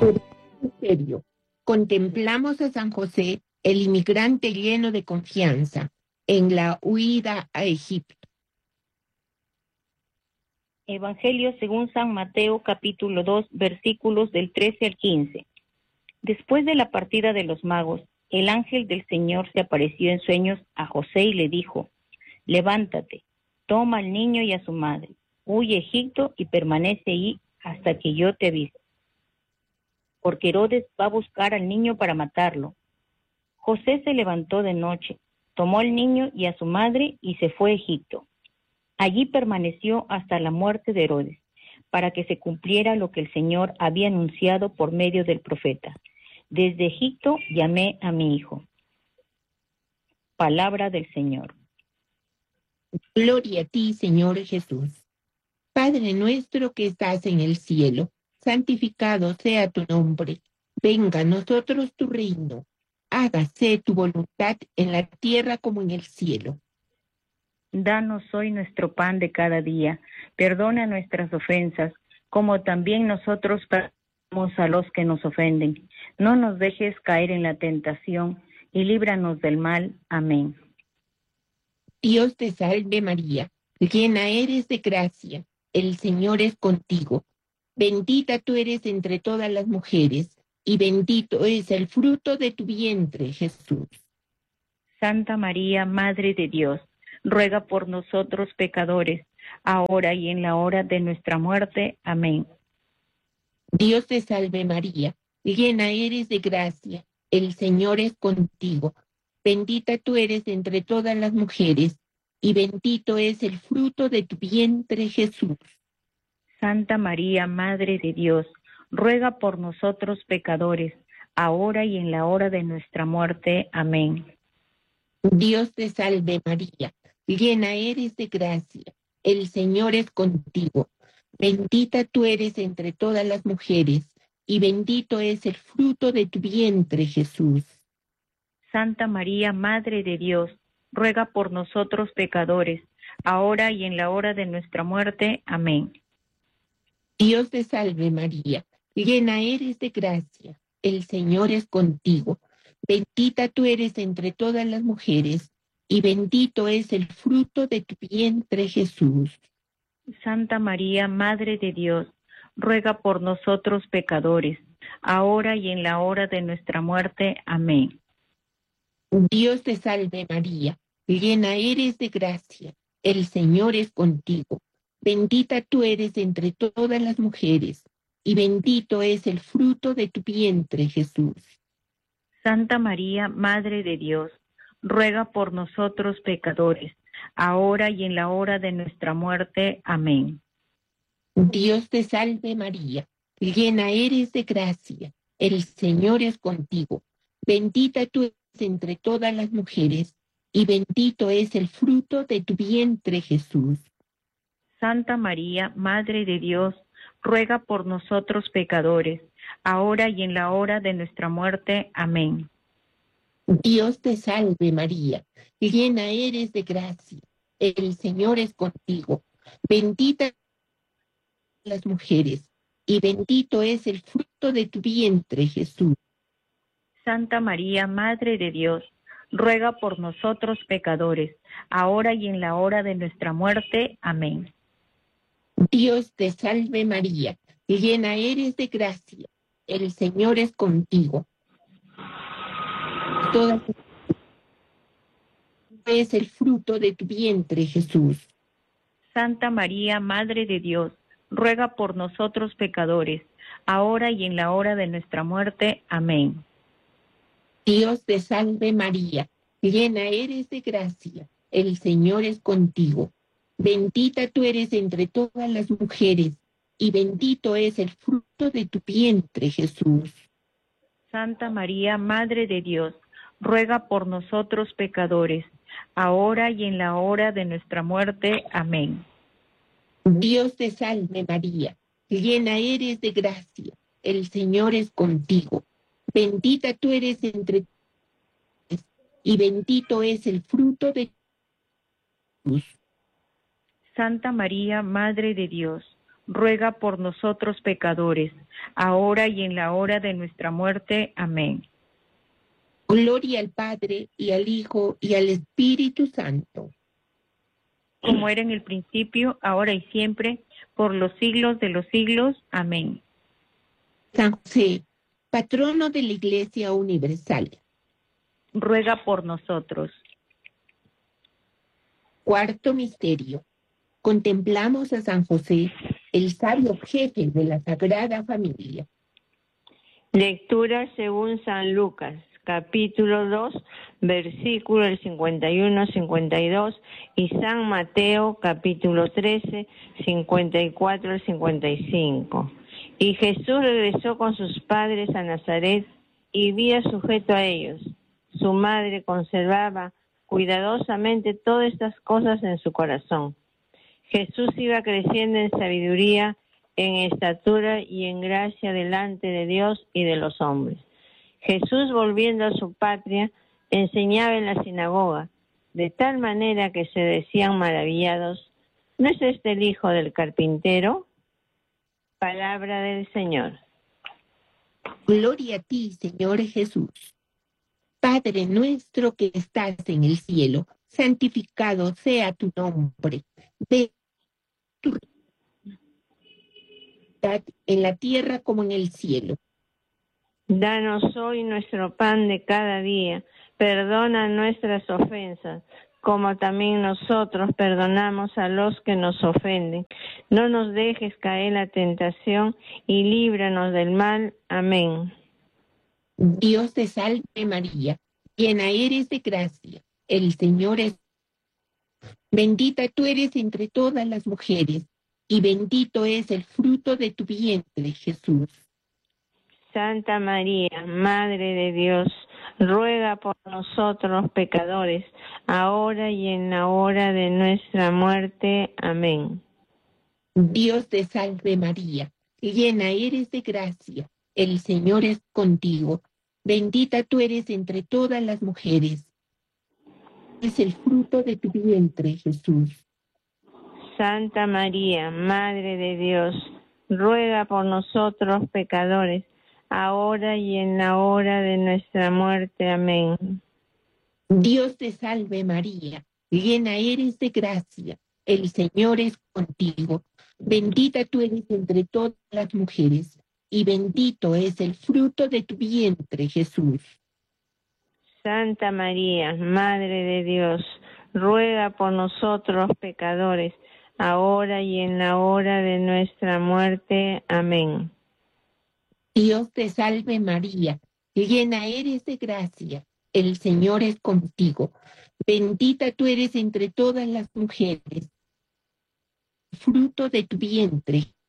Misterio. Contemplamos a San José, el inmigrante lleno de confianza, en la huida a Egipto. Evangelio según San Mateo, capítulo 2, versículos del 13 al 15. Después de la partida de los magos, el ángel del Señor se apareció en sueños a José y le dijo: levántate, toma al niño y a su madre, huye a Egipto y permanece ahí hasta que yo te avise, porque Herodes va a buscar al niño para matarlo. José se levantó de noche, tomó al niño y a su madre y se fue a Egipto. Allí permaneció hasta la muerte de Herodes, para que se cumpliera lo que el Señor había anunciado por medio del profeta: desde Egipto llamé a mi hijo. Palabra del Señor. Gloria a ti, Señor Jesús. Padre nuestro que estás en el cielo, santificado sea tu nombre. Venga a nosotros tu reino. Hágase tu voluntad en la tierra como en el cielo. Danos hoy nuestro pan de cada día. Perdona nuestras ofensas, como también nosotros perdonamos a los que nos ofenden. No nos dejes caer en la tentación y líbranos del mal. Amén. Dios te salve María, llena eres de gracia, el Señor es contigo. Bendita tú eres entre todas las mujeres, y bendito es el fruto de tu vientre, Jesús. Santa María, Madre de Dios, ruega por nosotros pecadores, ahora y en la hora de nuestra muerte. Amén. Dios te salve María, llena eres de gracia, el Señor es contigo. Bendita tú eres entre todas las mujeres, y bendito es el fruto de tu vientre, Jesús. Santa María, Madre de Dios, ruega por nosotros pecadores, ahora y en la hora de nuestra muerte. Amén. Dios te salve María, llena eres de gracia, el Señor es contigo. Bendita tú eres entre todas las mujeres, y bendito es el fruto de tu vientre, Jesús. Santa María, Madre de Dios, ruega por nosotros pecadores, ahora y en la hora de nuestra muerte. Amén. Dios te salve María, llena eres de gracia, el Señor es contigo. Bendita tú eres entre todas las mujeres, y bendito es el fruto de tu vientre, Jesús. Santa María, Madre de Dios, ruega por nosotros pecadores, ahora y en la hora de nuestra muerte. Amén. Dios te salve María, llena eres de gracia, el Señor es contigo. Bendita tú eres entre todas las mujeres, y bendito es el fruto de tu vientre, Jesús. Santa María, Madre de Dios, ruega por nosotros pecadores, ahora y en la hora de nuestra muerte. Amén. Dios te salve María, llena eres de gracia, el Señor es contigo. Bendita tú eres entre todas las mujeres, y bendito es el fruto de tu vientre, Jesús. Santa María, Madre de Dios, ruega por nosotros pecadores, ahora y en la hora de nuestra muerte. Amén. Dios te salve María, llena eres de gracia, el Señor es contigo. Bendita las mujeres, y bendito es el fruto de tu vientre, Jesús. Santa María, Madre de Dios, ruega por nosotros pecadores, ahora y en la hora de nuestra muerte. Amén. Dios te salve María, llena eres de gracia, el Señor es contigo. Toda es el fruto de tu vientre, Jesús. Santa María, Madre de Dios, ruega por nosotros pecadores, ahora y en la hora de nuestra muerte. Amén. Dios te salve María, llena eres de gracia, el Señor es contigo. Bendita tú eres entre todas las mujeres, y bendito es el fruto de tu vientre, Jesús. Santa María, Madre de Dios, ruega por nosotros pecadores, ahora y en la hora de nuestra muerte. Amén. Dios te salve María, llena eres de gracia, el Señor es contigo. Bendita tú eres entre todas, y bendito es el fruto de tu. Santa María, Madre de Dios, ruega por nosotros pecadores, ahora y en la hora de nuestra muerte. Amén. Gloria al Padre, y al Hijo, y al Espíritu Santo. Como era en el principio, ahora y siempre, por los siglos de los siglos. Amén. San José, patrono de la Iglesia Universal, ruega por nosotros. Cuarto misterio. Contemplamos a San José, el sabio jefe de la Sagrada Familia. Lectura según San Lucas, capítulo 2, versículos del 51 al 52, y San Mateo, capítulo 13, 54 al 55. Y Jesús regresó con sus padres a Nazaret y vivía sujeto a ellos. Su madre conservaba cuidadosamente todas estas cosas en su corazón. Jesús iba creciendo en sabiduría, en estatura y en gracia delante de Dios y de los hombres. Jesús, volviendo a su patria, enseñaba en la sinagoga, de tal manera que se decían maravillados: ¿no es este el hijo del carpintero? Palabra del Señor. Gloria a ti, Señor Jesús. Padre nuestro que estás en el cielo, santificado sea tu nombre. Ve tu voluntad en la tierra como en el cielo. Danos hoy nuestro pan de cada día. Perdona nuestras ofensas, como también nosotros perdonamos a los que nos ofenden. No nos dejes caer en la tentación y líbranos del mal. Amén. Dios te salve María, llena eres de gracia. El Señor es bendita tú eres entre todas las mujeres, y bendito es el fruto de tu vientre, Jesús. Santa María, Madre de Dios, ruega por nosotros pecadores, ahora y en la hora de nuestra muerte. Amén. Dios te salve María, llena eres de gracia. El Señor es contigo. Bendita tú eres entre todas las mujeres. Es el fruto de tu vientre, Jesús. Santa María, Madre de Dios, ruega por nosotros pecadores, ahora y en la hora de nuestra muerte. Amén. Dios te salve María, llena eres de gracia. El Señor es contigo. Bendita tú eres entre todas las mujeres, y bendito es el fruto de tu vientre, Jesús. Santa María, Madre de Dios, ruega por nosotros pecadores, ahora y en la hora de nuestra muerte. Amén. Dios te salve María, llena eres de gracia. El Señor es contigo. Bendita tú eres entre todas las mujeres. Fruto de tu vientre,